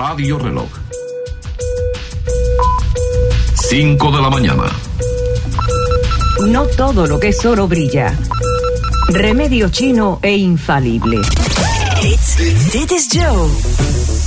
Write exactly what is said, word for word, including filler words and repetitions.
Radio Reloj. cinco de la mañana. No todo lo que es oro brilla. Remedio chino e infalible. Dit is Joe.